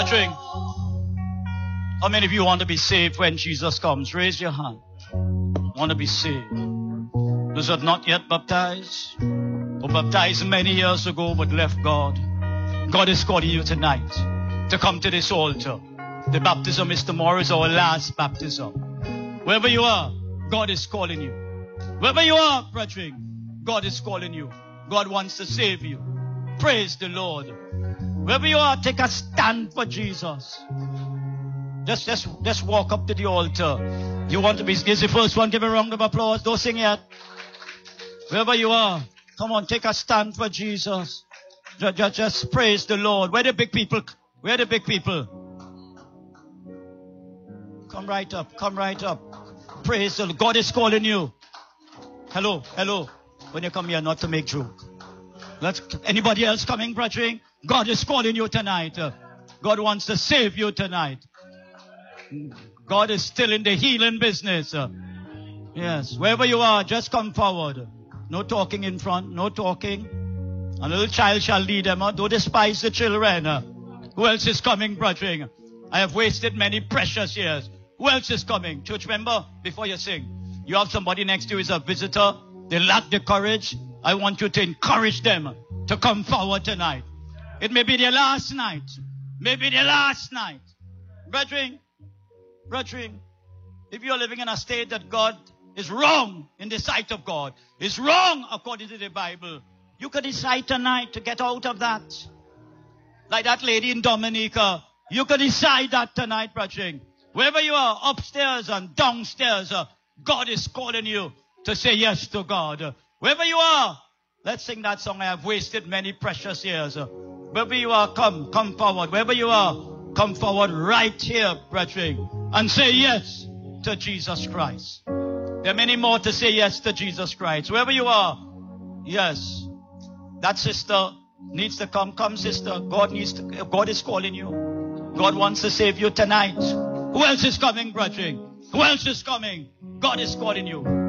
Brethren, how many of you want to be saved when Jesus comes? Raise your hand. Want to be saved? Those who are not yet baptized, or baptized many years ago but left God. God is calling you tonight to come to this altar. The baptism is tomorrow, is our last baptism. Wherever you are, God is calling you. Wherever you are, brethren, God is calling you. God wants to save you. Praise the Lord. Wherever you are, take a stand for Jesus. Just walk up to the altar. You want to be, this is the first one, give a round of applause. Don't sing yet. Wherever you are, come on, take a stand for Jesus. Just praise the Lord. Where are the big people? Where are the big people? Come right up. Come right up. Praise the Lord. God is calling you. Hello. When you come here, not to make joke. Anybody else coming, brethren? God is calling you tonight. God wants to save you tonight. God is still in the healing business. Yes. Wherever you are, just come forward. No talking in front. No talking. A little child shall lead them. Don't despise the children. Who else is coming, brethren? I have wasted many precious years. Who else is coming? Church member, before you sing, you have somebody next to you is a visitor. They lack the courage. I want you to encourage them to come forward tonight. It may be their last night. Maybe their last night. Brethren, if you're living in a state that God is wrong in the sight of God, is wrong according to the Bible, you can decide tonight to get out of that. Like that lady in Dominica, you can decide that tonight, brethren. Wherever you are, upstairs and downstairs, God is calling you to say yes to God. Wherever you are, let's sing that song, I have wasted many precious years. Wherever you are, come forward. Wherever you are, come forward right here, brethren, and say yes to Jesus Christ. There are many more to say yes to Jesus Christ. Wherever you are, yes. That sister needs to come. Come, sister. God is calling you. God wants to save you tonight. Who else is coming, brethren? Who else is coming? God is calling you.